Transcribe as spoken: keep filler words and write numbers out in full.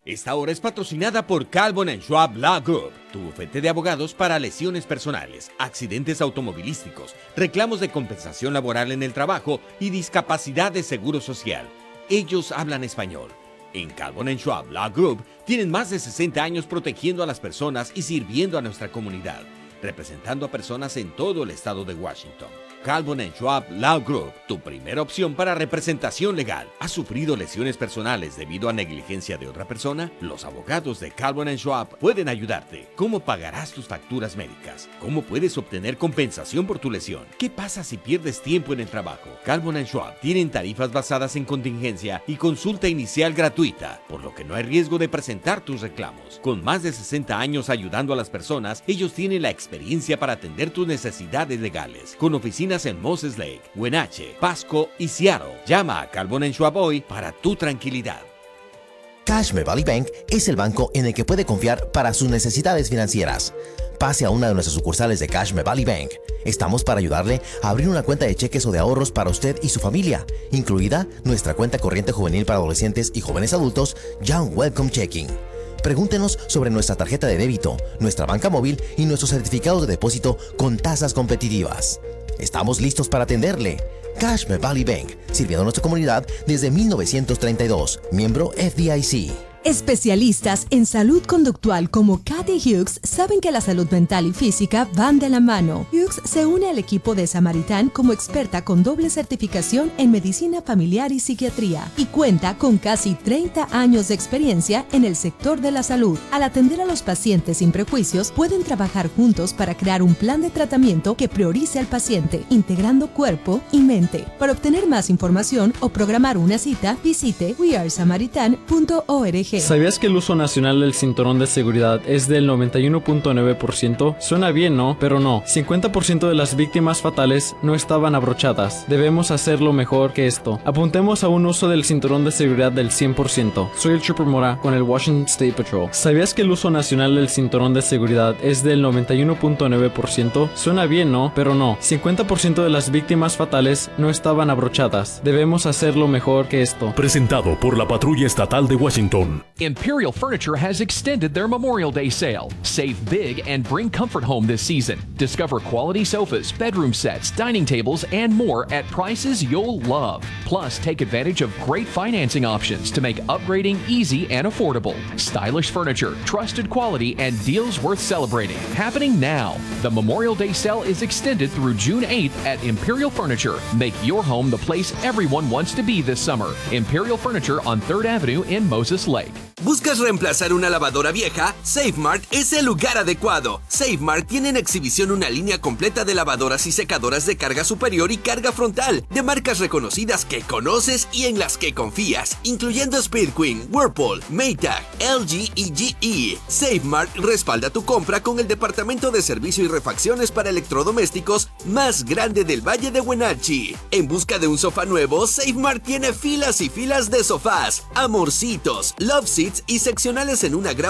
Esta hora es patrocinada por Calvin and Schwab Law Group, tu bufete de abogados para lesiones personales, accidentes automovilísticos, reclamos de compensación laboral en el trabajo y discapacidad de seguro social. Ellos hablan español. En Calvin and Schwab Law Group tienen más de sesenta años protegiendo a las personas y sirviendo a nuestra comunidad, representando a personas en todo el estado de Washington. Calvin and Schwab Law Group, tu primera opción para representación legal. ¿Has sufrido lesiones personales debido a negligencia de otra persona? Los abogados de Calvin and Schwab pueden ayudarte. ¿Cómo pagarás tus facturas médicas? ¿Cómo puedes obtener compensación por tu lesión? ¿Qué pasa si pierdes tiempo en el trabajo? Calvin and Schwab tienen tarifas basadas en contingencia y consulta inicial gratuita, por lo que no hay riesgo de presentar tus reclamos. Con más de sesenta años ayudando a las personas, ellos tienen la experiencia para atender tus necesidades legales. Con oficinas en Moses Lake, Wenatchee, Pasco y Seattle. Llama a Calvin and Schwab hoy para tu tranquilidad. Cashme Valley Bank es el banco en el que puede confiar para sus necesidades financieras. Pase a una de nuestras sucursales de Cashme Valley Bank. Estamos para ayudarle a abrir una cuenta de cheques o de ahorros para usted y su familia, incluida nuestra cuenta corriente juvenil para adolescentes y jóvenes adultos, Young Welcome Checking. Pregúntenos sobre nuestra tarjeta de débito, nuestra banca móvil y nuestros certificados de depósito con tasas competitivas. Estamos listos para atenderle. Cashme Valley Bank, sirviendo a nuestra comunidad desde mil novecientos treinta y dos, miembro F D I C. Especialistas en salud conductual como Kathy Hughes saben que la salud mental y física van de la mano. Hughes se une al equipo de Samaritan como experta con doble certificación en medicina familiar y psiquiatría y cuenta con casi treinta años de experiencia en el sector de la salud. Al atender a los pacientes sin prejuicios, pueden trabajar juntos para crear un plan de tratamiento que priorice al paciente, integrando cuerpo y mente. Para obtener más información o programar una cita, visite we are samaritan punto org. ¿Sabías que el uso nacional del cinturón de seguridad es del noventa y uno punto nueve por ciento? Suena bien, ¿no? Pero no. cincuenta por ciento de las víctimas fatales no estaban abrochadas. Debemos hacerlo mejor que esto. Apuntemos a un uso del cinturón de seguridad del cien por ciento. Soy el Trooper Mora con el Washington State Patrol. ¿Sabías que el uso nacional del cinturón de seguridad es del noventa y uno punto nueve por ciento? Suena bien, ¿no? Pero no. cincuenta por ciento de las víctimas fatales no estaban abrochadas. Debemos hacerlo mejor que esto. Presentado por la Patrulla Estatal de Washington. Imperial Furniture has extended their Memorial Day sale. Save big and bring comfort home this season. Discover quality sofas, bedroom sets, dining tables, and more at prices you'll love. Plus, take advantage of great financing options to make upgrading easy and affordable. Stylish furniture, trusted quality, and deals worth celebrating. Happening now. The Memorial Day sale is extended through June eighth at Imperial Furniture. Make your home the place everyone wants to be this summer. Imperial Furniture on third Avenue in Moses Lake. ¿Buscas reemplazar una lavadora vieja? SafeMart es el lugar adecuado. SafeMart tiene en exhibición una línea completa de lavadoras y secadoras de carga superior y carga frontal, de marcas reconocidas que conoces y en las que confías, incluyendo Speed Queen, Whirlpool, Maytag, L G y G E. SafeMart respalda tu compra con el departamento de servicio y refacciones para electrodomésticos más grande del Valle de Wenatchee. En busca de un sofá nuevo, SafeMart tiene filas y filas de sofás, amorcitos, love seats y seccionales en una gran